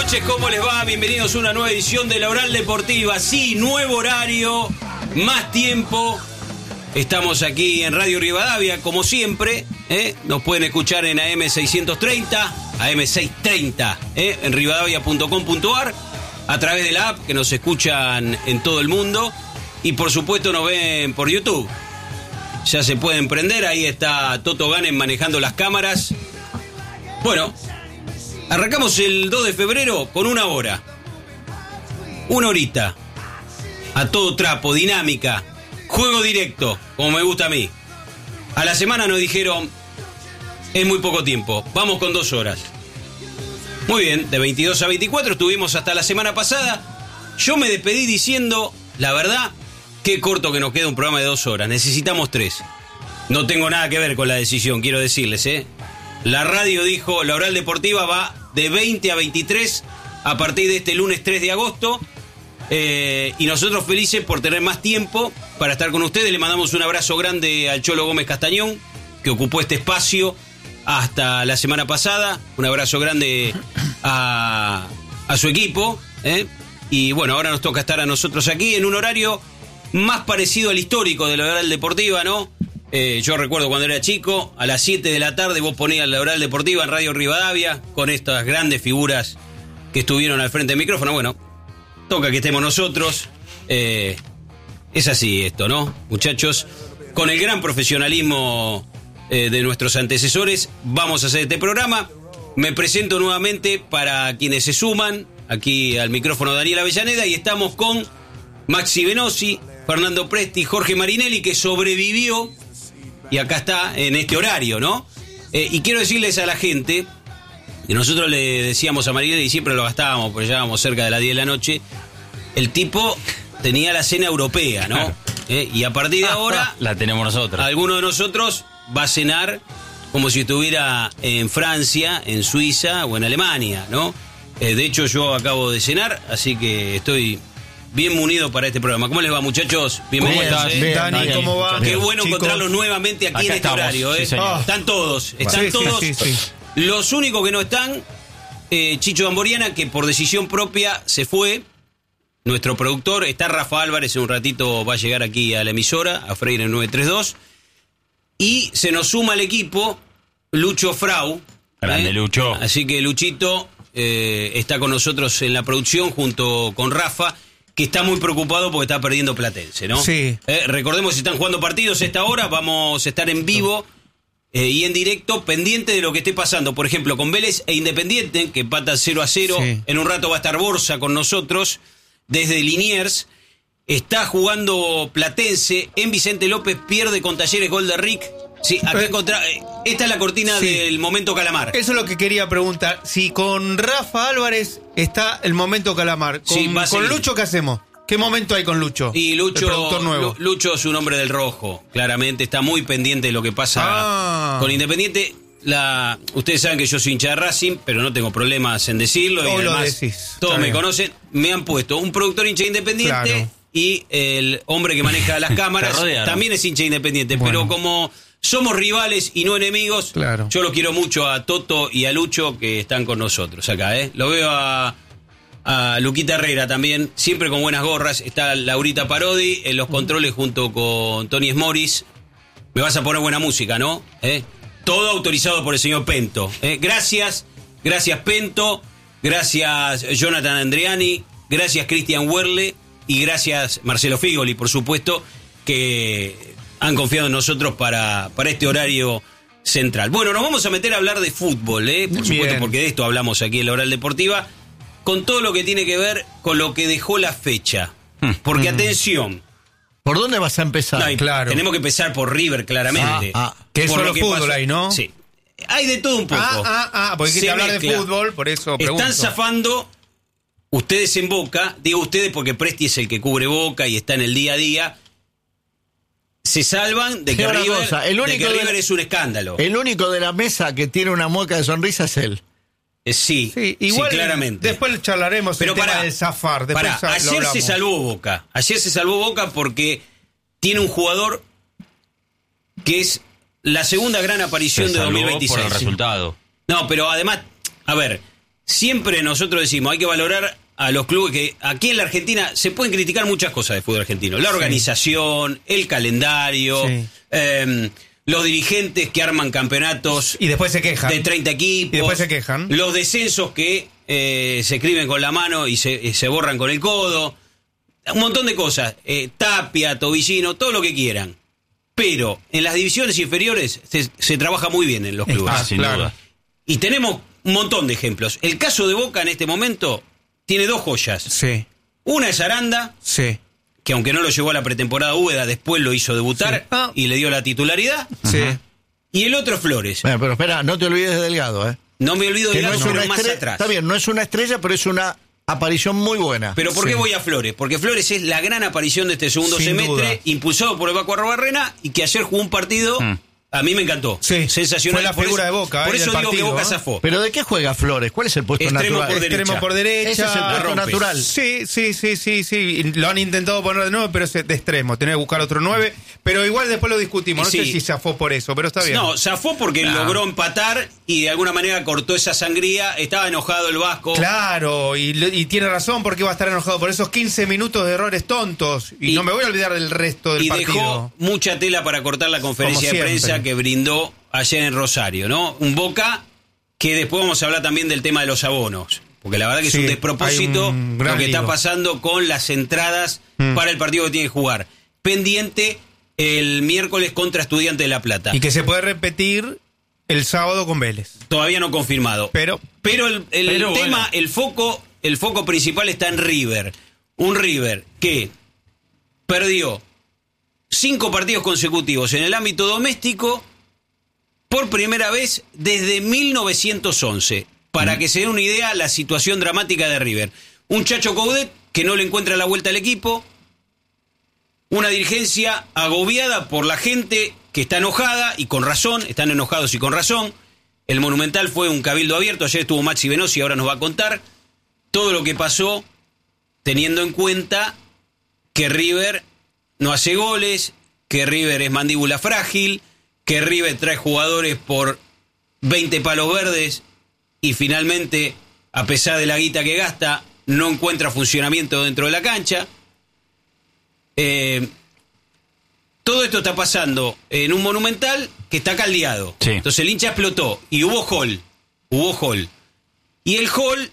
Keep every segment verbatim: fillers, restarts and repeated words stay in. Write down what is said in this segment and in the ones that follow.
noches, ¿cómo les va? Bienvenidos a una nueva edición de La Oral Deportiva. Sí, nuevo horario, más tiempo. Estamos aquí en Radio Rivadavia, como siempre. ¿eh? Nos pueden escuchar en A M seiscientos treinta, A M seiscientos treinta, ¿eh? en rivadavia punto com punto a r, a través de la app, que nos escuchan en todo el mundo. Y por supuesto nos ven por YouTube. Ya se pueden prender, ahí está Toto Ganem manejando las cámaras. Bueno, arrancamos el dos de febrero con una hora. Una horita. A todo trapo, dinámica. Juego directo, como me gusta a mí. A la semana nos dijeron, es muy poco tiempo, vamos con dos horas. Muy bien, de veintidós a veinticuatro estuvimos hasta la semana pasada. Yo me despedí diciendo, la verdad, qué corto que nos queda un programa de dos horas. Necesitamos tres. No tengo nada que ver con la decisión, quiero decirles, ¿eh? La radio dijo, la Oral Deportiva va de veinte a veintitrés a partir de este lunes tres de agosto. Eh, y nosotros felices por tener más tiempo para estar con ustedes. Le mandamos un abrazo grande al Cholo Gómez Castañón, que ocupó este espacio hasta la semana pasada. Un abrazo grande a, a su equipo, ¿eh? Y bueno, ahora nos toca estar a nosotros aquí en un horario más parecido al histórico de la Oral Deportiva, ¿no? Eh, yo recuerdo cuando era chico, a las siete de la tarde vos ponías la Oral Deportiva en Radio Rivadavia con estas grandes figuras que estuvieron al frente del micrófono. Bueno, toca que estemos nosotros. Eh, es así esto, ¿no? Muchachos, con el gran profesionalismo eh, de nuestros antecesores, vamos a hacer este programa. Me presento nuevamente para quienes se suman aquí al micrófono Daniel Avellaneda, y estamos con Maxi Venosi, Fernando Presti, Jorge Marinelli, que sobrevivió y acá está en este horario, ¿no? Eh, y quiero decirles a la gente, y nosotros le decíamos a Marinelli, y siempre lo gastábamos, porque llegábamos cerca de las diez de la noche, el tipo tenía la cena europea, ¿no? Claro. Eh, y a partir de ahora, la tenemos nosotros. Alguno de nosotros va a cenar como si estuviera en Francia, en Suiza o en Alemania, ¿no? Eh, de hecho, yo acabo de cenar, así que estoy bien munido para este programa. ¿Cómo les va, muchachos? Bienvenidos. ¿Cómo estás, eh? Dani, Dani, ¿cómo va? Qué bueno Chicos, encontrarlos nuevamente aquí acá en este estamos, horario, ¿eh? sí, señor. Están todos, están Sí, sí, todos. sí, sí. Los únicos que no están, eh, Chicho Gamboriana, que por decisión propia se fue. Nuestro productor, está Rafa Álvarez, en un ratito va a llegar aquí a la emisora, a Freire nueve tres dos. Y se nos suma al equipo Lucho Frau. Grande, ¿eh? Lucho. Así que Luchito eh, está con nosotros en la producción junto con Rafa, que está muy preocupado porque está perdiendo Platense, ¿no? Sí. Eh, recordemos, si están jugando partidos a esta hora, vamos a estar en vivo eh, y en directo, pendiente de lo que esté pasando. Por ejemplo, con Vélez e Independiente, que empatan cero a cero. Sí. En un rato va a estar Borsa con nosotros desde Liniers. Está jugando Platense en Vicente López, pierde con Talleres, gol de Rick. Sí, aquí Eh, encontra- eh, esta es la cortina sí. del momento Calamar. Eso es lo que quería preguntar. Si con Rafa Álvarez está el momento Calamar, con, Sí, va a con seguir. Lucho, ¿qué hacemos? ¿Qué momento hay con Lucho? Y Lucho, el productor nuevo. Lu- Lucho es un hombre del rojo, claramente, está muy pendiente de lo que pasa Ah. con Independiente. La, ustedes saben que yo soy hincha de Racing, pero no tengo problemas en decirlo. Hoy y lo además, decís, todos está me bien. conocen. Me han puesto un productor hincha de Independiente, Claro. y el hombre que maneja las cámaras Te rodearon. también es hincha de Independiente. Bueno. Pero como somos rivales y no enemigos, Claro. yo lo quiero mucho a Toto y a Lucho, que están con nosotros acá. ¿eh? Lo veo a... A Luquita Herrera también, siempre con buenas gorras. Está Laurita Parodi en los controles junto con Tony Smoris. Me vas a poner buena música, ¿no? ¿Eh? Todo autorizado por el señor Pento. ¿eh? Gracias, gracias Pento, gracias Jonathan Andriani, gracias Cristian Werle y gracias Marcelo Figoli, por supuesto, que han confiado en nosotros para, para este horario central. Bueno, nos vamos a meter a hablar de fútbol, ¿eh? Por supuesto, Bien. porque de esto hablamos aquí en la Oral Deportiva, con todo lo que tiene que ver con lo que dejó la fecha. Porque, atención, ¿Por dónde vas a empezar? no, hay- claro. tenemos que empezar por River, claramente. Ah, ah. Que es Por solo lo que fútbol pasó. ahí, ¿no? Sí. Hay de todo un poco. Ah, ah, ah, porque hay Se que hablar de mezcla. fútbol, por eso pregunto. Están zafando ustedes en Boca, digo ustedes porque Presti es el que cubre Boca y está en el día a día. Se salvan de Sí, que una River, cosa, el de único que de River la- es un escándalo. El único de la mesa que tiene una mueca de sonrisa es él. Eh, sí, Sí, igual sí, claramente. después charlaremos Pero el tema pará, del zafar. Después pará, ya lo ayer se hablamos. salvó Boca. Ayer se salvó Boca porque tiene un jugador que es la segunda gran aparición Se de salvó dos mil veintiséis. por el resultado. No, pero además, a ver, siempre nosotros decimos, hay que valorar a los clubes que aquí en la Argentina se pueden criticar muchas cosas de fútbol argentino. La organización, sí. el calendario, sí. eh, los dirigentes que arman campeonatos. Y después se quejan. De treinta equipos. Y después se quejan. Los descensos que eh, se escriben con la mano y se, y se borran con el codo. Un montón de cosas. Eh, Tapia, Tobillino, todo lo que quieran. Pero en las divisiones inferiores se, se trabaja muy bien en los clubes. Ah, sin claro. duda. Y tenemos un montón de ejemplos. El caso de Boca en este momento tiene dos joyas. Sí. Una es Aranda, sí. que aunque no lo llevó a la pretemporada Úbeda, después lo hizo debutar sí. ah. y le dio la titularidad. Sí. Y el otro es Flores. Bueno, pero espera, no te olvides de Delgado, ¿eh? No me olvido de Delgado, no pero más estrella, atrás. Está bien, no es una estrella, pero es una aparición muy buena. Pero ¿por sí. qué voy a Flores? Porque Flores es la gran aparición de este segundo Sin semestre, duda. impulsado por el Baco Arrobarrena, y que ayer jugó un partido... Hmm. A mí me encantó. Sí. Sensacional. Fue la figura eso, de Boca. Por eh, eso digo partido, que Boca ¿no? zafó. ¿Pero de qué juega Flores? ¿Cuál es el puesto Extremo natural? por Extremo por derecha. Ese es el puesto rompe. natural. Sí, sí, sí, sí, sí. Lo han intentado poner de nueve, pero es de extremo. Tenés que buscar otro nueve. Pero igual después lo discutimos. No sí. sé si zafó por eso, pero está bien. No, zafó porque no. logró empatar y de alguna manera cortó esa sangría. Estaba enojado el Vasco. Claro, y, y tiene razón porque va a estar enojado por esos quince minutos de errores tontos. Y, y no me voy a olvidar del resto del y partido. Y dejó mucha tela para cortar la conferencia de prensa que brindó ayer en Rosario, ¿no? Un Boca que después vamos a hablar también del tema de los abonos, porque la verdad que sí, es un despropósito un lo que lío. Está pasando con las entradas mm. para el partido que tiene que jugar. Pendiente el miércoles contra Estudiantes de La Plata. Y que se puede repetir el sábado con Vélez. Todavía no confirmado. Pero, pero el, el pero tema, bueno. el foco, el foco principal está en River. Un River que perdió cinco partidos consecutivos en el ámbito doméstico por primera vez desde mil novecientos once. Para mm. que se den una idea la situación dramática de River. Un Chacho Coudet que no le encuentra la vuelta al equipo. Una dirigencia agobiada por la gente que está enojada y con razón. Están enojados y con razón. El Monumental fue un cabildo abierto. Ayer estuvo Maxi Venosi y ahora nos va a contar todo lo que pasó teniendo en cuenta que River no hace goles, que River es mandíbula frágil, que River trae jugadores por veinte palos verdes y finalmente, a pesar de la guita que gasta, no encuentra funcionamiento dentro de la cancha. Eh, todo esto está pasando en un Monumental que está caldeado. Sí. Entonces el hincha explotó y hubo hall. Hubo hall. Y el hall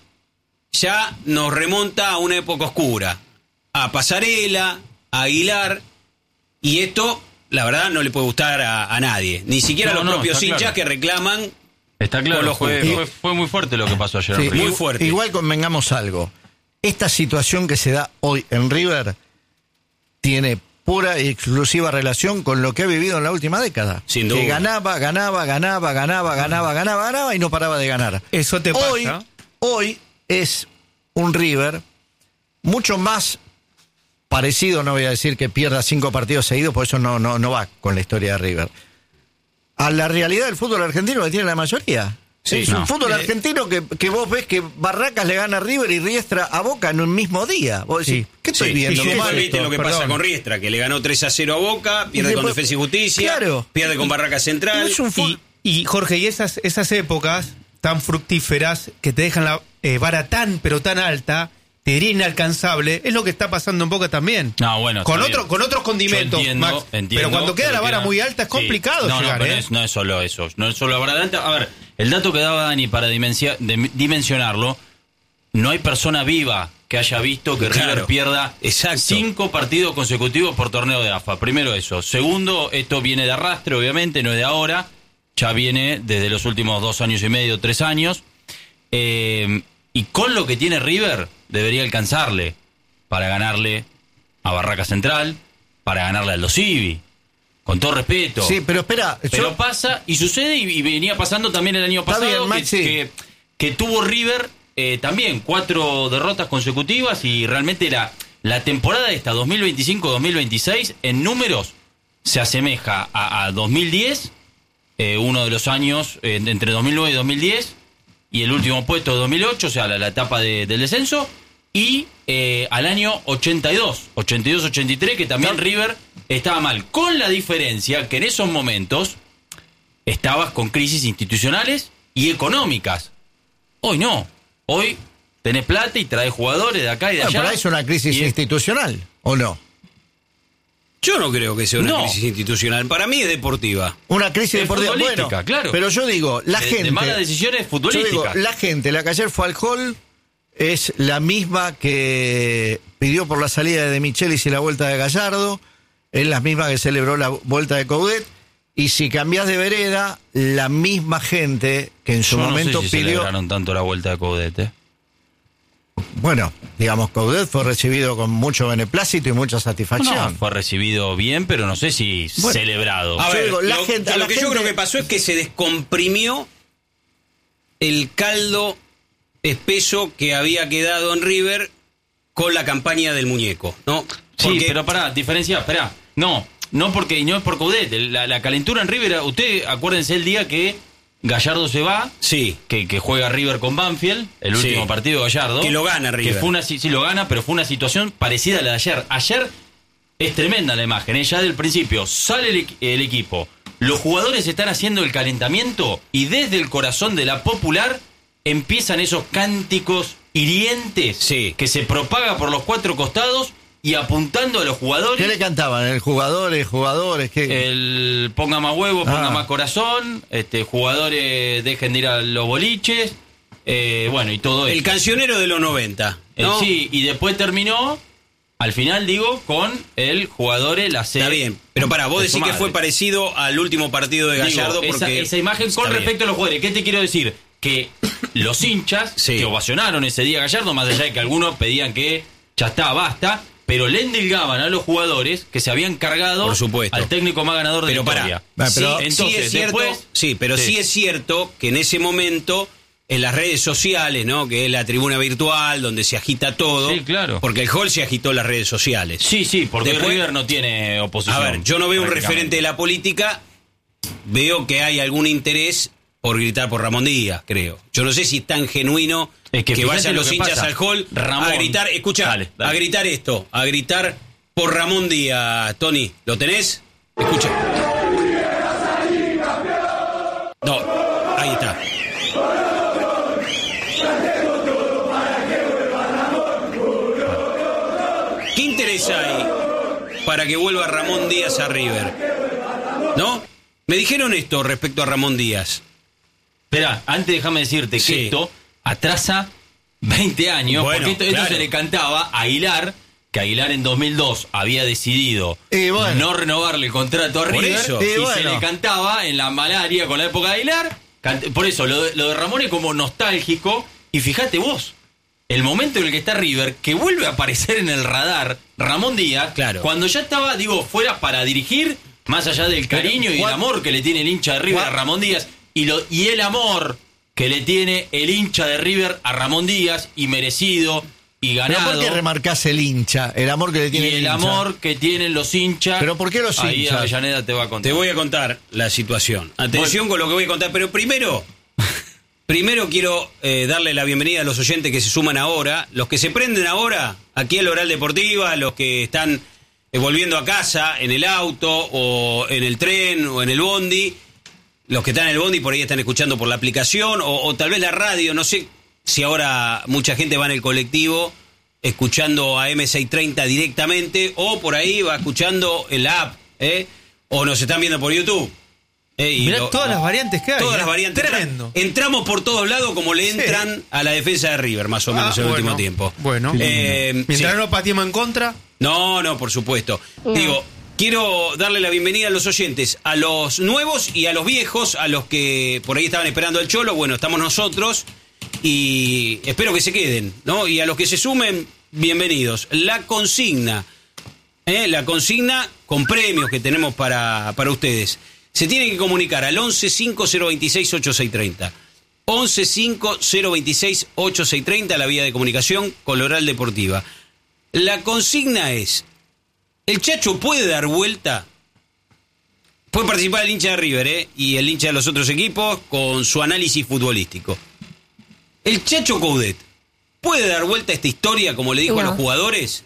ya nos remonta a una época oscura. A Pasarela, a Aguilar. Y esto, la verdad, no le puede gustar a, a nadie. Ni siquiera no, a los no, propios hinchas claro. que reclaman. Está claro, los fue, fue, fue muy fuerte lo que pasó ayer. Sí, en River. Muy fuerte. Igual convengamos algo. Esta situación que se da hoy en River tiene pura y exclusiva relación con lo que ha vivido en la última década. Sin duda. Que ganaba, ganaba, ganaba, ganaba, ganaba, ganaba, ganaba y no paraba de ganar. Eso te pasa. Hoy, hoy es un River mucho más parecido, no voy a decir que pierda cinco partidos seguidos, por eso no, no, no va con la historia de River, a la realidad del fútbol argentino que tiene la mayoría. Sí, es no. un fútbol Eh, argentino que, que vos ves que Barracas le gana a River y Riestra a Boca en un mismo día. Vos decís, Sí. ¿qué estoy Sí, viendo? y ¿Qué después es viste esto? lo que Perdón. pasa con Riestra, que le ganó tres a cero a Boca, pierde Y con después- Defensa y Justicia, Claro. pierde con Barraca Central. No es un fútbol- Y, y Jorge, y esas, esas épocas tan fructíferas que te dejan la eh, vara tan, pero tan alta, te diría inalcanzable, es lo que está pasando en Boca también. No, bueno, con, está otro, bien. con otros condimentos, Yo entiendo, Max. entiendo, pero cuando queda la vara queda- muy alta es Sí. complicado no, llegar, no, pero ¿eh? no, es, no es solo eso. No es solo la vara alta. A ver, el dato que daba Dani para dimensia- de- dimensionarlo, no hay persona viva que haya visto que Claro. River pierda Exacto. cinco partidos consecutivos por torneo de A F A. Primero eso. Segundo, esto viene de arrastre, obviamente, no es de ahora. Ya viene desde los últimos dos años y medio, tres años. Eh, y con lo que tiene River, debería alcanzarle para ganarle a Barraca Central, para ganarle al Los Civi. Con todo respeto. Sí, pero espera. Pero yo- pasa y sucede y, y venía pasando también el año Está pasado bien, que, Maxi. que, que tuvo River eh, también cuatro derrotas consecutivas y realmente era la temporada esta dos mil veinticinco dos mil veintiséis en números se asemeja a, a dos mil diez, eh, uno de los años eh, entre dos mil nueve y dos mil diez y el último puesto de dos mil ocho, o sea, la, la etapa de- del descenso, y eh, al año ochenta y dos, ochenta y dos ochenta y tres, que también River estaba mal, con la diferencia que en esos momentos estabas con crisis institucionales y económicas. Hoy no. Hoy tenés plata y traes jugadores de acá y de Bueno, allá. pero es una crisis y es- institucional, ¿o no? Yo no creo que sea una No. crisis institucional. Para mí es deportiva. Una crisis Es deportiva. futbolística, Bueno, claro. pero yo digo, la de, gente. de malas decisiones Yo futbolísticas. digo, la gente, la que ayer fue al hall, es la misma que pidió por la salida de Michelis y la vuelta de Gallardo, es la misma que celebró la vuelta de Coudet, y si cambiás de vereda, la misma gente que en su Yo momento no sé si pidió. celebraron tanto la vuelta de Coudet, ¿eh? Bueno, digamos, Coudet fue recibido con mucho beneplácito y mucha satisfacción. No, fue recibido bien, pero no sé si Bueno. celebrado. A Yo ver, digo, la lo, gente- a lo la que yo gente- creo que pasó es que se descomprimió el caldo espeso que había quedado en River con la campaña del muñeco, ¿no? Sí, Porque- pero pará, diferencia, pará. No, no porque no es por Coudet. La, la calentura en River, usted acuérdense el día que Gallardo se va, Sí. que, que juega River con Banfield, el Sí. último partido de Gallardo. Que lo gana River. Que fue una, sí, sí, lo gana, pero fue una situación parecida a la de ayer. Ayer es tremenda la imagen, ¿eh? Ya del principio sale el, equ- el equipo, los jugadores están haciendo el calentamiento y desde el corazón de la Popular empiezan esos cánticos hirientes Sí. que se propaga por los cuatro costados y apuntando a los jugadores. ¿Qué le cantaban? ¿El jugadores, jugadores? ¿Qué? El ponga más huevo, ponga Ah. más corazón, este jugadores dejen de ir a los boliches, eh, bueno, y todo El eso. cancionero de los noventa, Eh, ¿no? sí, y después terminó, al final digo, con el jugadores, la C. Está bien, pero para vos de decís su que madre. fue parecido al último partido de Digo, Gallardo esa, porque esa imagen con Está bien. respecto a los jugadores. ¿Qué te quiero decir? Que los hinchas Sí. que ovacionaron ese día a Gallardo, más allá de que algunos pedían que ya está, basta, pero le endilgaban a los jugadores que se habían cargado Por supuesto. al técnico más ganador de Pero la para, historia. Ah, sí, pero- sí entonces, es cierto, después- sí, pero sí. Sí. es cierto que en ese momento en las redes sociales, ¿no? Que es la tribuna virtual donde se agita todo. Sí, claro. Porque el hall se agitó en las redes sociales. Sí, sí, porque Después- River no tiene oposición. A ver, yo no veo un prácticamente. referente de la política, veo que hay algún interés por gritar por Ramón Díaz, creo. Yo no sé si es tan genuino Es que que, fíjate vayan lo los que hinchas pasa. al hall Ramón. a gritar, escucha, Dale, dale. a gritar esto, a gritar por Ramón Díaz, Tony. ¿Lo tenés? Escucha. No, ahí está. ¿Qué interés hay para que vuelva Ramón Díaz a River? ¿No? Me dijeron esto respecto a Ramón Díaz. Esperá, antes déjame decirte Sí. que esto atrasa veinte años, Bueno, porque esto, esto claro. se le cantaba a Aguilar, que Aguilar en dos mil dos había decidido Y bueno. no renovarle el contrato a Por River, eso. y, Y se bueno. le cantaba en la malaria con la época de Aguilar. cante- Por eso, lo de, lo de Ramón es como nostálgico, y fíjate vos, el momento en el que está River, que vuelve a aparecer en el radar Ramón Díaz, Claro. cuando ya estaba, digo, fuera para dirigir, más allá del cariño y el ¿cuál- amor que le tiene el hincha de River a ¿cuál- Ramón Díaz, y, lo, y el amor que le tiene el hincha de River a Ramón Díaz, y merecido, y ¿Pero ganado, por qué remarcás el hincha? El amor que le y tiene el, el hincha. amor que tienen los hinchas. ¿Pero por qué los Ahí hinchas? Avellaneda te va a contar. Te voy a contar la situación. Atención con lo que voy a contar, pero primero, primero quiero eh, darle la bienvenida a los oyentes que se suman ahora, los que se prenden ahora aquí al Oral Deportiva, los que están eh, volviendo a casa en el auto o en el tren o en el bondi, los que están en el bondi por ahí están escuchando por la aplicación o, o tal vez la radio, no sé si ahora mucha gente va en el colectivo escuchando a M seiscientos treinta directamente o por ahí va escuchando en la app, ¿eh? O nos están viendo por YouTube. ¿eh? Y Mirá lo- todas las variantes que hay. Todas ¿eh? las variantes. Tremendo. Entramos por todos lados como le Sí. entran a la defensa de River, más o menos Ah, en el bueno, último tiempo. Bueno. Eh, Mientras sí. no pateemos en contra. No, no, por supuesto. Digo, quiero darle la bienvenida a los oyentes, a los nuevos y a los viejos, a los que por ahí estaban esperando al Cholo. Bueno, estamos nosotros y espero que se queden, ¿no? Y a los que se sumen, bienvenidos. La consigna, ¿eh? La consigna con premios que tenemos para, para ustedes. Se tienen que comunicar al once cinco cero veintiséis ochenta y seis treinta. once cinco cero veintiséis ochenta y seis treinta, la vía de comunicación con la Oral Deportiva. La consigna es, ¿el Chacho puede dar vuelta? Puede participar el hincha de River, ¿eh? Y el hincha de los otros equipos con su análisis futbolístico. ¿El Chacho Coudet puede dar vuelta a esta historia como le dijo No. a los jugadores?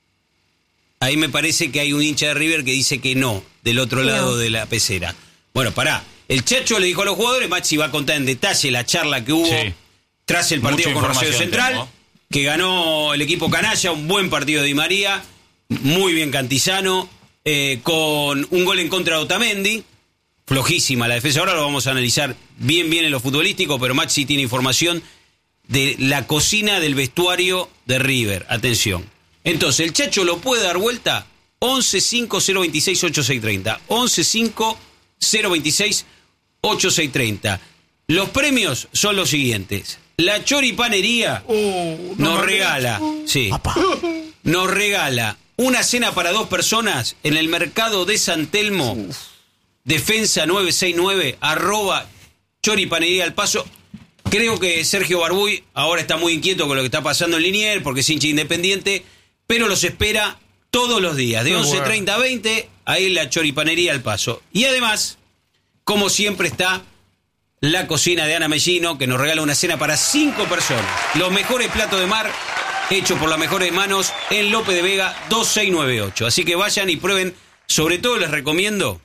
Ahí me parece que hay un hincha de River que dice que no, del otro No. lado de la pecera. Bueno, pará. El Chacho le dijo a los jugadores, Maxi va a contar en detalle la charla que hubo Sí. tras el partido Mucha con Rosario información Central, tengo. que ganó el equipo canalla, un buen partido de Di María, muy bien Cantizano, eh, con un gol en contra de Otamendi, flojísima la defensa. Ahora lo vamos a analizar bien bien en lo futbolístico, pero Maxi tiene información de la cocina del vestuario de River. Atención. Entonces, ¿el Chacho lo puede dar vuelta? once cinco cero veintiséis ochenta y seis treinta. once cinco cero veintiséis ochenta y seis treinta. Los premios son los siguientes. La Choripanería Uh, no nos me- regala, sí, nos regala una cena para dos personas en el mercado de San Telmo, Defensa nueve seis nueve, arroba Choripanería al Paso. Creo que Sergio Barbuy ahora está muy inquieto con lo que está pasando en Liniers, porque es hincha independiente, pero los espera todos los días, de Muy once bueno. treinta a veinte, ahí en la Choripanería al Paso. Y además, como siempre, está la cocina de Ana Mellino, que nos regala una cena para cinco personas. Los mejores platos de mar, hechos por las mejores manos, en López de Vega dos seis nueve ocho. Así que vayan y prueben. Sobre todo les recomiendo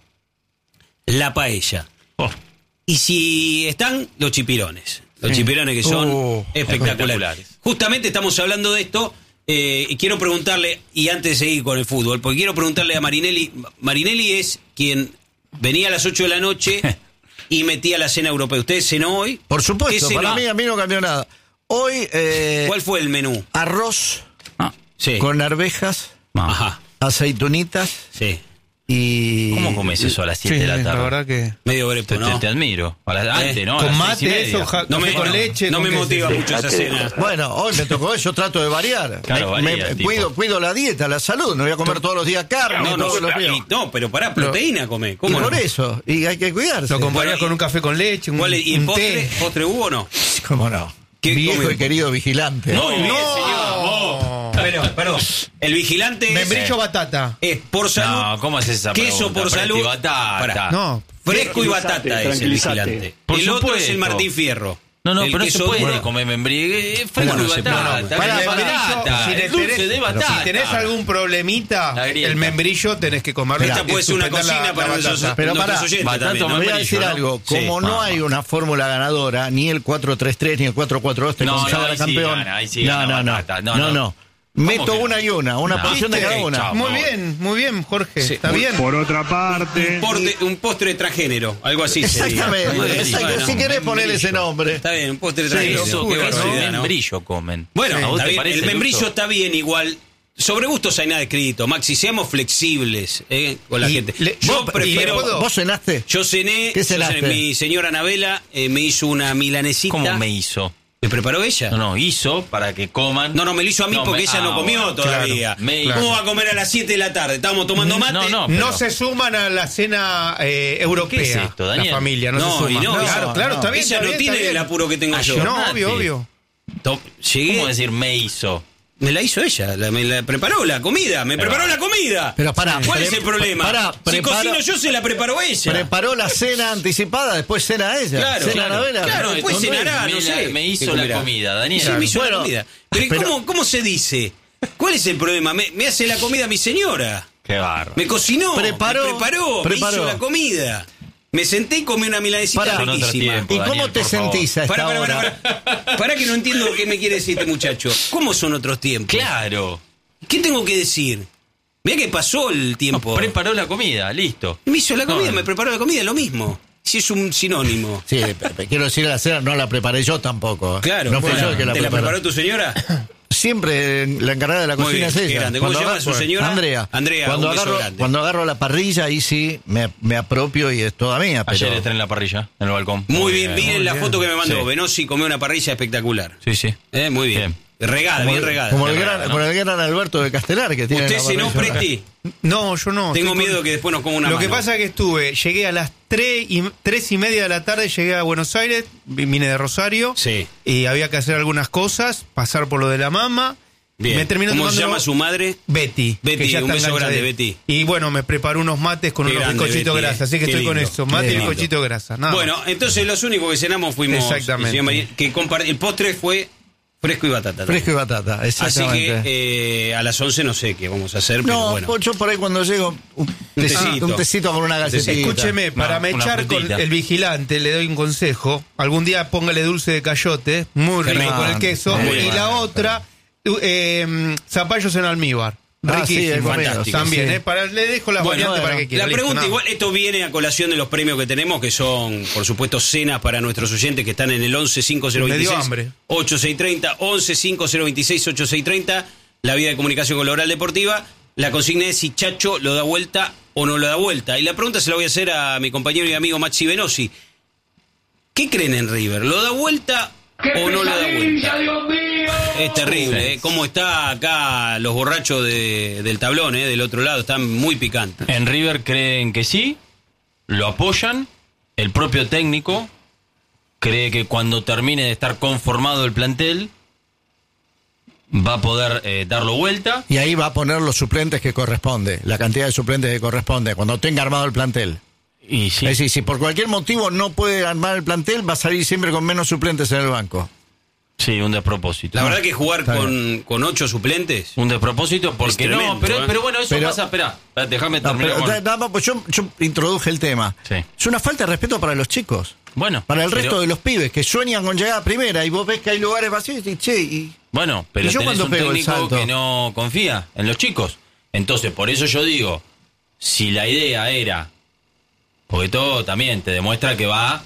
la paella. Oh, Y si están, los chipirones. Los Sí. chipirones que son Oh, espectaculares. espectaculares. Justamente estamos hablando de esto, eh, y quiero preguntarle, y antes de seguir con el fútbol, porque quiero preguntarle a Marinelli. Marinelli es quien venía a las ocho de la noche y metía la cena europea. ¿Usted cenó hoy? Por ¿Qué supuesto, cenó? para mí, a mí no cambió nada. Hoy, eh, ¿Cuál fue el menú? arroz ah, Sí. con arvejas, ah. Ajá, aceitunitas sí. y... ¿Cómo comes eso a las siete Sí, de la la tarde? verdad que... Medio grepo, Te, te- ¿no? te admiro. A las, antes, Eh, ¿no? A Con las seis y mate, media. eso, ja- No café me, con no, leche. no ¿con me qué se motiva hace? mucho esa cena. Bueno, hoy me tocó eso, trato de variar. Claro, Me- varía, me- tipo. cuido, cuido la dieta, la salud, no voy a comer todos los días carne, No, no, todos los días. y- no, pero pará, proteína come. Y ¿Cómo por no? eso, y hay que cuidarse. Lo acompañás Bueno, y- con un café con leche, un, ¿Cuál es? ¿Y el un postre? té. ¿Postre hubo o no? ¿Cómo no? ¿Qué Viejo come? y querido vigilante. Muy bien, no. señor. Oh. Pero, perdón. El vigilante es, Membrillo batata. es por salud. No, ¿cómo haces esa Queso pregunta? por Presti, salud. batata. Pará. No. Fresco y Tranquilizate, batata es el tranquilizate. vigilante. Por el otro es el supuesto. Martín Fierro. No, no, El pero no se queso puede duro. comer membrillo. Eh, Fresco ¿Cómo y no se puede? batata. Para es el membrillo, batata. si, le es dulce tenés, de batata. si tenés algún problemita, La grieta. el membrillo tenés que comerlo. Esta y puede ser una suspender la- cocina la para batata. nuestros, Pero nuestros pará, oyentes batata también, o ¿no? Voy a membrillo, decir ¿no? algo, Sí. como no Ah. hay una fórmula ganadora, ni el cuatro tres tres ni el cuatro cuatro dos te No, consagra no, ahí sí campeón. gana, ahí sí no, gana no, no, batata. No, no, no. no. ¿Cómo Meto que no? una y una, una No. porción de ¿Viste? cada una. Chao. Muy por bien, muy bien, Jorge. Sí. Está bien. Por otra Un, parte, porte- un postre transgénero, algo así sería. Exactamente, Muy bien, exacto. bueno. Si querés poner ese nombre. Está bien, un postre Sí, transgénero. eso, Qué queso y barbaridad, ¿no? membrillo comen. Bueno, ¿A vos está te bien, parece, el membrillo Lucho? está bien igual. Sobre gustos hay nada escrito, Maxi, seamos flexibles eh, con la Y gente. le- Yo vos- prefiero... y le puedo- ¿Vos cenaste? Yo cené, ¿Qué yo cené, cenaste? mi señora Anabela eh, me hizo una milanesita. ¿Cómo me hizo? ¿Me preparó ella? No, no, hizo para que coman. No, no, me lo hizo a mí No, porque me- ella ah, no comió bueno, todavía. claro, me- ¿Cómo va a comer a las siete de la tarde? Estábamos tomando mate. No, no, No pero- se suman a la cena eh, europea. ¿Qué es esto, Daniel? La familia, no, No, se y suman. no, claro, no, claro, no. está bien. Ella está no bien, tiene está bien. el apuro que tengo Ah, yo. yo No, Mate. obvio, obvio. To- Llegué, ¿Cómo decir me hizo? me la hizo ella, la- me la preparó la comida, me Pero- preparó la comida. Pero pará, ¿Cuál pre- es el problema? pará, si prepara- cocino yo, se la preparó ella. Preparó la cena anticipada, después cena ella. Claro, cena claro, Anabela. claro, después no, no, cenará, me no la- sé. me ¿Qué hizo la comerá? comida, Daniel. Sí, me hizo Bueno, la comida. Pero, ¿y pero- ¿cómo, ¿cómo se dice? ¿Cuál es el problema? Me, me hace la comida mi señora. Qué barro. Me cocinó, Preparó, me preparó, preparó. me hizo la comida. Me senté y comí una milanesita Pará, Son otros riquísima. tiempos. ¿Y cómo Daniel, te por favor. sentís a esta Pará, pará, hora? pará, pará. Pará que no entiendo qué me quiere decir este muchacho. ¿Cómo son otros tiempos? Claro. ¿Qué tengo que decir? Mirá que pasó el tiempo. Preparó la comida, listo. Me hizo la comida, No, me preparó la comida, lo mismo. Si es un sinónimo. Sí, pe- pe- quiero decir, la cena no la preparé yo tampoco. Claro, no fui bueno, yo el que la ¿te la preparó. preparó tu señora? Siempre la encargada de la Muy cocina bien, es qué ella. grande. ¿Cómo Cuando se llama agarro- su señora? Andrea. Andrea, cuando un beso agarro, grande. cuando agarro la parrilla, ahí sí me, me apropio y es toda mía. Pero... Ayer estrené en la parrilla, en el balcón. Muy bien, miren muy la bien. foto que me mandó. Sí. Venosi comió una parrilla espectacular. Sí, sí. Eh, muy bien. Regada, como, bien regada. como el Bien gran, regada, ¿no? como el gran Alberto de Castelar que tiene ¿Usted la cenó, parrilla. Presti? No, yo no. Tengo estoy miedo con- que después nos coma una Lo mano. que pasa es que estuve, llegué a las tres y, tres y media de la tarde, llegué a Buenos Aires, vi- vine de Rosario, Sí. y había que hacer algunas cosas, pasar por lo de la mama. Bien. Me terminó ¿Cómo se tomando- llama su madre? Betty. Betty, que ya un está beso enganchada. grande, Betty. Y bueno, me preparó unos mates con Qué unos grande, bizcochitos Betty, grasa, así que qué estoy con lindo. eso. Mate Qué y lindo. bizcochito grasa. Nada Bueno, más. entonces los únicos que cenamos fuimos. Exactamente. el señor María- que compar- el postre fue Fresco y batata. Fresco y batata, Así exactamente. que eh, a las once no sé qué vamos a hacer, pero No, bueno. yo por ahí cuando llego, un tecito, tecito. un tecito con una galletita. Escúcheme, para Una- una mechar con frutita. el vigilante, le doy un consejo. Algún día póngale dulce de cayote, muy Qué rico rico. con el queso. Muy y bien. la otra, eh, zapallos en almíbar. Ah, sí, Riquísimo. he comido, fantástico. También, sí. eh, para, le dejo las Bueno, variantes bueno. para que quiera. La Listo, pregunta, nada. igual, esto viene a colación de los premios que tenemos, que son, por supuesto, cenas para nuestros oyentes que están en el once cinco cero Me dio veintiséis hambre. ocho seis tres cero, once cinco cero veintiséis ocho seis tres cero, la vía de comunicación con la Oral Deportiva. La consigna es si Chacho lo da vuelta o no lo da vuelta. Y la pregunta se la voy a hacer a mi compañero y amigo Maxi Venosi. ¿Qué creen en River? ¿Lo da vuelta o no lo da vuelta? Es terrible, ¿eh? Cómo está acá los borrachos de- del tablón, ¿eh? Del otro lado, están muy picantes. En River creen que sí, lo apoyan, el propio técnico cree que cuando termine de estar conformado el plantel va a poder eh, darlo vuelta. Y ahí va a poner los suplentes que corresponde, la cantidad de suplentes que corresponde, cuando tenga armado el plantel. Y sí, Es decir, si por cualquier motivo no puede armar el plantel, va a salir siempre con menos suplentes en el banco. sí, un despropósito. La verdad que jugar Está con, con ocho suplentes. Un despropósito porque Es no, tremendo, pero, ¿eh? pero bueno, eso Pero- pasa, espera, déjame No, terminar pero, con- da- nada más, pues yo, yo introduje el tema. Sí. Es una falta de respeto para los chicos, Bueno, para el pero- resto de los pibes que sueñan con llegar a primera y vos ves que hay lugares vacíos y che, y Bueno, pero ¿Y yo tenés cuando un pego el técnico salto? que no confía en los chicos. Entonces, por eso yo digo, si la idea era, porque todo también te demuestra que va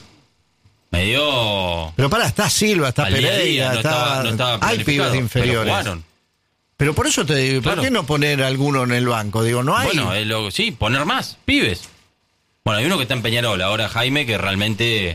medio pero para, está Silva, está al día a Pereira, día, no está, estaba, no estaba hay planificado, pibes pero inferiores. jugaron. Pero por eso te digo, ¿por Claro. qué no poner alguno en el banco? Digo, no hay. Bueno, es lo- sí, poner más, pibes. Bueno, hay uno que está en Peñarol, ahora Jaime, que realmente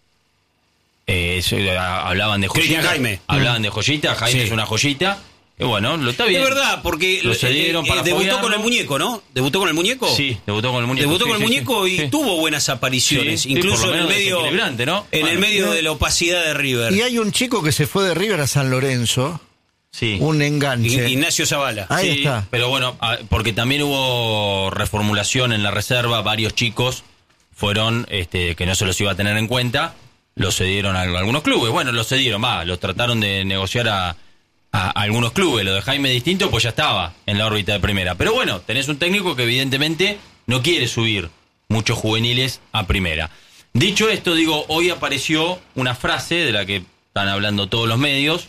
eh, es- eh, hablaban de joyita. Cristian Jaime. Hablaban de joyita, Jaime Sí. es una joyita. Que bueno, lo está bien. Es verdad, porque Lo cedieron eh, para eh, debutó foguearlo. con el muñeco, ¿no? ¿Debutó con el muñeco? Sí, debutó con el muñeco. Debutó sí, con el sí, muñeco sí, y sí. tuvo buenas apariciones, Sí, sí, incluso por lo en el menos medio, desequilibrante, ¿no? en el Bueno. medio de la opacidad de River. Y hay un chico que se fue de River a San Lorenzo, Sí. un enganche. Ign- Ignacio Zavala. Ahí Sí, está. pero bueno, ah, porque también hubo reformulación en la reserva, varios chicos fueron, este, que no se los iba a tener en cuenta, los cedieron a algunos clubes. Bueno, los cedieron, va, los trataron de negociar a, a algunos clubes. Lo de Jaime distinto, pues ya estaba en la órbita de primera. Pero bueno, tenés un técnico que evidentemente no quiere subir muchos juveniles a primera. Dicho esto, digo, hoy apareció una frase de la que están hablando todos los medios.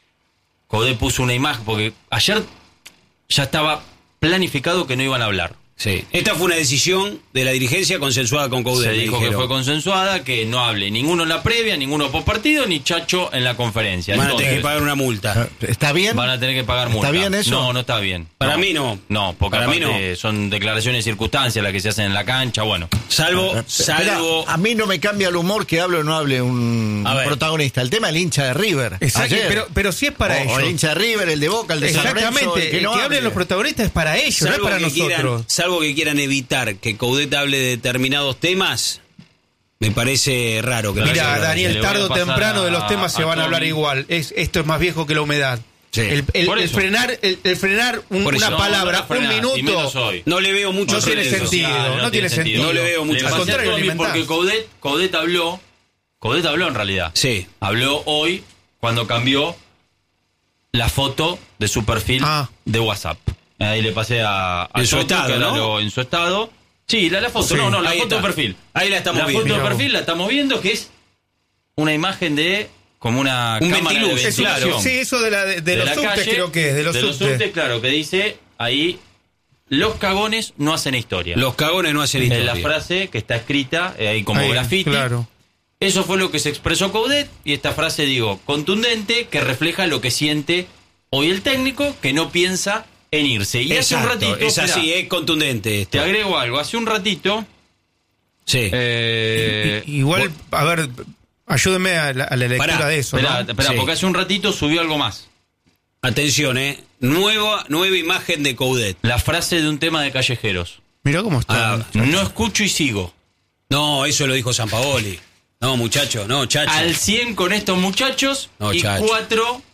Codé puso una imagen, porque ayer ya estaba planificado que no iban a hablar. Sí. Esta fue una decisión de la dirigencia consensuada con Coudet. Se me dijo que dijeron. fue consensuada, que no hable ninguno en la previa, ninguno post partido, ni Chacho en la conferencia. Van a tener Entonces, que pagar una multa. ¿Está bien? van a tener que pagar multa. ¿Está bien eso? No, no está bien. Para No. mí no. No, porque Para mí aparte son declaraciones de circunstancias las que se hacen en la cancha, bueno. Salvo, Espera, salvo. a mí no me cambia el humor que hable o no hable un, A un ver. protagonista. El tema es el hincha de River. Exacto, Ayer. pero, pero si es para o, ellos. o el hincha de River, el de Boca, el de San Lorenzo, Exactamente, el que el no que hable. hablen los protagonistas es para ellos, no es Salvo para que, nosotros. quieran, salvo que quieran evitar que Coudet hable de determinados temas, me parece raro que lo Mira, hagan. Se Daniel, le voy a tarde o pasar temprano de los a- temas se a van a hablar Tommy. igual. Es, esto es más viejo que la humedad. Sí. El, el- Por el eso. frenar, el, el frenar un- Por eso. una No, palabra, no frená, un y menos minuto. hoy. No le veo mucho No tiene sentido. sentido, no tiene sentido. No le veo mucho Le Al pasé a contrario, Tommy alimentás. porque Coudet, Coudet habló, Coudet habló en realidad. Sí. Habló hoy cuando cambió la foto de su perfil Ah. de WhatsApp. Ahí le pasé a, a En su Toto, estado, que ahora ¿no? lo- en su estado. Sí, la, la foto, Sí, no, no, la ahí foto está. de perfil. Ahí la estamos la viendo. foto de Mirá vos. perfil la estamos viendo, que es una imagen de como una Un cámara de ventiluz, Eso, ventilación. sí, eso de, la, de, de los la subtes calle, creo que es, de los subtes. subtes, claro, que dice ahí, los cagones no hacen historia. Los cagones no hacen Es historia. la frase que está escrita eh, ahí como Ahí, graffiti. Claro. Eso fue lo que se expresó Coudet y esta frase, digo, contundente, que refleja lo que siente hoy el técnico, que no piensa en irse. Y hace un Exacto, ratito, es así, mirá, es contundente esto. te agrego algo, hace un ratito, Sí. eh, I- Igual, a ver, ayúdenme a la, a la lectura Pará, de eso. esperá, ¿no? esperá, Sí. porque hace un ratito subió algo más. Atención, eh. Nueva, nueva imagen de Coudet. La frase de un tema de Callejeros. Mirá cómo está. Ah, No escucho y sigo. No, eso lo dijo Sampaoli. No, muchacho, no, chacho. Al cien con estos muchachos No, y chacho. cuatro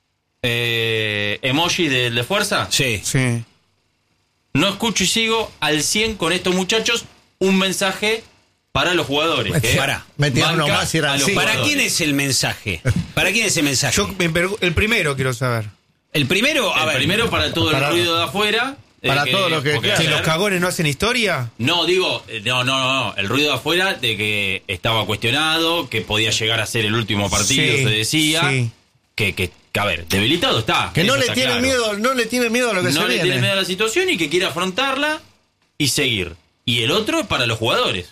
eh, emojis de, de fuerza. Sí. Sí. No escucho y sigo al cien con estos muchachos. Un mensaje para los jugadores. que Pará. Metían uno banca más y era a los así. ¿Para jugadores. quién es el mensaje? ¿Para quién es ese mensaje? Yo me pergu- el primero quiero saber. El primero, a El ver. primero para todo Para- el ruido de afuera. eh, para todo lo que- porque claro. ¿Que los ayer- cagones no hacen historia? No, digo, eh, no, no, no, no, el ruido de afuera de que estaba cuestionado, que podía llegar a ser el último partido, Sí, se decía. sí. Que, que, que, a ver, debilitado está. Que no eso le está tiene claro. miedo, no le tiene miedo a lo que No se le viene. tiene miedo a la situación y que quiere afrontarla y seguir. Y el otro es para los jugadores.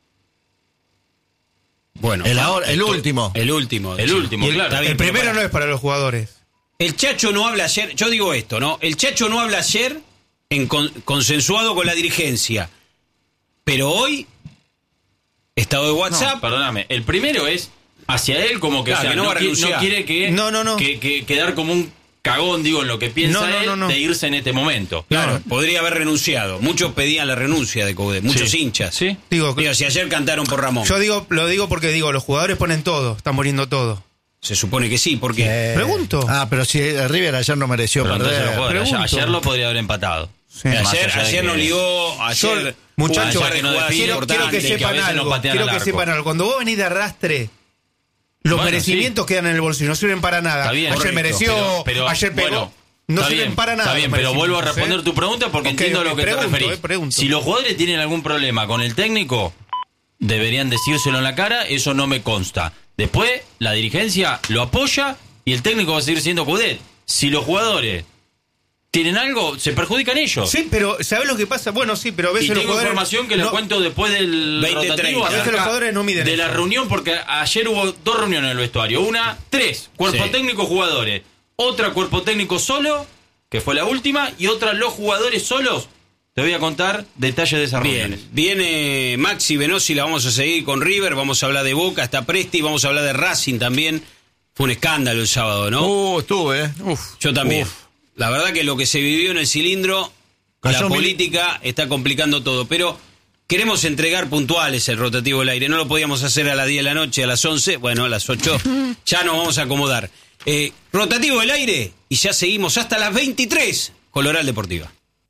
Bueno, El ahora- el esto- último. El último. El sí. último, Y el- claro. está bien, El pero primero pará. no es para los jugadores. El Chacho no habla ayer, yo digo esto, ¿no? El Chacho no habla ayer en con- consensuado con la dirigencia. Pero hoy, estado de WhatsApp, No, perdóname. El primero es hacia él como que, Claro, o sea, que no no, va a qui- renunciar. no quiere que, No, no, no. que, que- quedar como un cagón, digo, en lo que piensa No, no, él no, no. de irse en este momento. claro, No. podría haber renunciado. Muchos pedían la renuncia de Coudet, muchos Sí. hinchas. Sí. Digo, Digo, si ayer cantaron por Ramón, yo digo, lo digo porque digo, los jugadores ponen todo, están poniendo todo. se supone que sí, porque Eh, Pregunto. Ah, pero si eh, River ayer no mereció Pero entonces perder. los jugadores, ayer, pregunto. ayer lo podría haber empatado. Sí. Más ayer, allá de ayer que- nos ligó, ayer Yo, muchachos, hubo un par de que no jugadas define, quiero, quiero que importantes. que a sepan veces no algo. patean Quiero al que arco. sepan algo. Cuando vos venís de arrastre, los Bueno, merecimientos sí. quedan en el bolsillo, no sirven para nada. Está bien, ayer correcto. mereció, Pero- pero, ayer pegó. bueno, no está sirven bien, para nada. Está bien, los pero vuelvo a merecimientos, responder ¿eh? tu pregunta porque Ok, entiendo a ok, lo que pregunto, te referís. eh, pregunto. Si los jugadores tienen algún problema con el técnico, deberían decírselo en la cara, eso no me consta. Después, la dirigencia lo apoya y el técnico va a seguir siendo Coudet. Si los jugadores tienen algo, se perjudican ellos. Sí, pero ¿sabés lo que pasa? Bueno, sí, pero a veces Y los tengo jugadores... información que no- la cuento después del veinte, rotativo treinta. A veces acerca los jugadores no miden de eso. la reunión, porque ayer hubo dos reuniones en el vestuario. Una, tres, cuerpo Sí. técnico, jugadores. Otra, cuerpo técnico solo, que fue la última. Y otra, los jugadores solos. Te voy a contar detalles de esas reuniones. Bien, viene Maxi Venosi, la vamos a seguir con River, vamos a hablar de Boca, está Presti, vamos a hablar de Racing también. Fue un escándalo el sábado, ¿no? Uh, estuve, ¿eh? Uf. Yo también. Uf. La verdad que lo que se vivió en el cilindro, Cayó la mil- política está complicando todo, pero queremos entregar puntuales el rotativo del aire. No lo podíamos hacer a las diez de la noche, a las once, bueno, a las ocho, ya nos vamos a acomodar. Eh, rotativo del aire y ya seguimos hasta las veintitrés con la Oral Deportiva.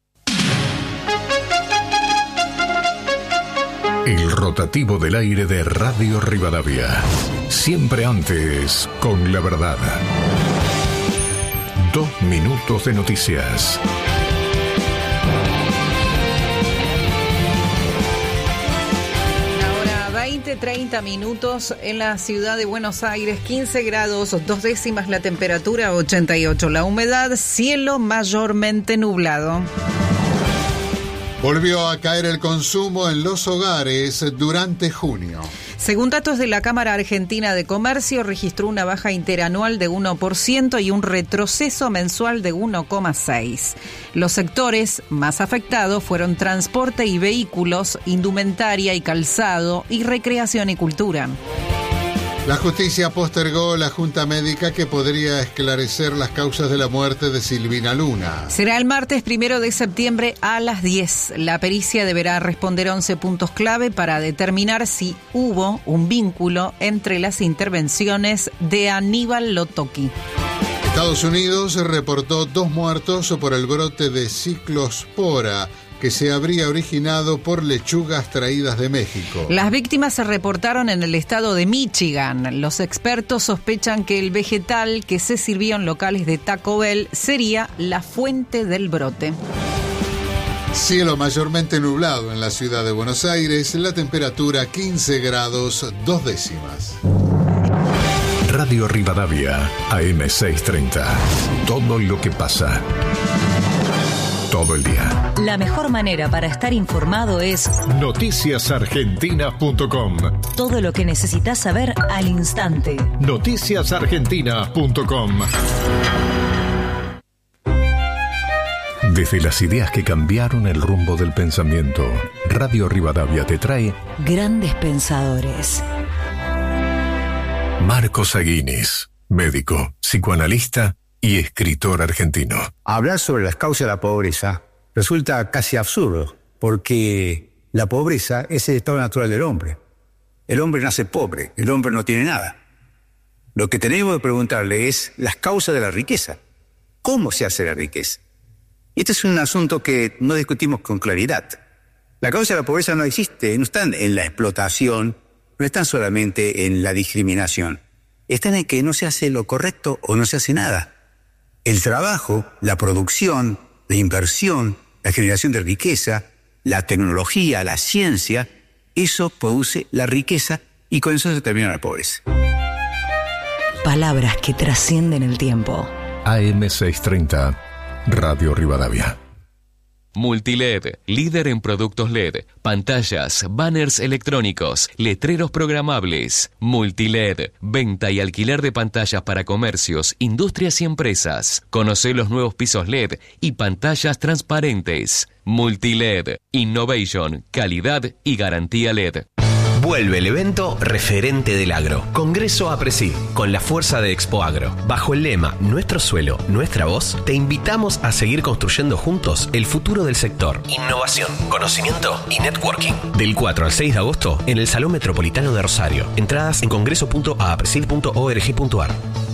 El rotativo del aire de Radio Rivadavia. Siempre antes, con la verdad. Dos minutos de noticias. Ahora veinte, treinta minutos en la ciudad de Buenos Aires, quince grados, dos décimas la temperatura, ochenta y ocho la humedad, cielo mayormente nublado. Volvió a caer el consumo en los hogares durante junio. Según datos de la Cámara Argentina de Comercio, registró una baja interanual de uno por ciento y un retroceso mensual de uno coma seis por ciento. Los sectores más afectados fueron transporte y vehículos, indumentaria y calzado y recreación y cultura. La justicia postergó la junta médica que podría esclarecer las causas de la muerte de Silvina Luna. Será el martes primero de septiembre a las diez. La pericia deberá responder once puntos clave para determinar si hubo un vínculo entre las intervenciones de Aníbal Lotoki. Estados Unidos reportó dos muertos por el brote de ciclospora que se habría originado por lechugas traídas de México. Las víctimas se reportaron en el estado de Michigan. Los expertos sospechan que el vegetal que se sirvió en locales de Taco Bell sería la fuente del brote. Cielo mayormente nublado en la ciudad de Buenos Aires, la temperatura quince grados, dos décimas. Radio Rivadavia, A M seiscientos treinta. Todo lo que pasa. Todo el día. La mejor manera para estar informado es noticias argentinas punto com. todo lo que necesitas saber al instante. noticias argentinas punto com. Desde las ideas que cambiaron el rumbo del pensamiento, Radio Rivadavia te trae Grandes pensadores. Marcos Aguinis, médico, psicoanalista y escritor argentino. Hablar sobre las causas de la pobreza resulta casi absurdo, porque la pobreza es el estado natural del hombre. El hombre nace pobre, el hombre no tiene nada. Lo que tenemos que preguntarle es las causas de la riqueza. ¿Cómo se hace la riqueza? Y este es un asunto que no discutimos con claridad. La causa de la pobreza no existe, no están en la explotación, no están solamente en la discriminación. están en que no se hace lo correcto o no se hace nada. El trabajo, la producción, la inversión, la generación de riqueza, la tecnología, la ciencia, eso produce la riqueza y con eso se termina la pobreza. Palabras que trascienden el tiempo. A M seiscientos treinta, Radio Rivadavia. Multiled, líder en productos L E D, pantallas, banners electrónicos, letreros programables. Multiled, venta y alquiler de pantallas para comercios, industrias y empresas. Conoce los nuevos pisos L E D y pantallas transparentes. Multiled, innovation, calidad y garantía L E D. Vuelve el evento referente del agro. Congreso APRESID, con la fuerza de Expo Agro. Bajo el lema Nuestro suelo, nuestra voz, te invitamos a seguir construyendo juntos el futuro del sector. Innovación, conocimiento y networking. Del cuatro al seis de agosto en el Salón Metropolitano de Rosario. Entradas en congreso punto apresid punto org punto ar.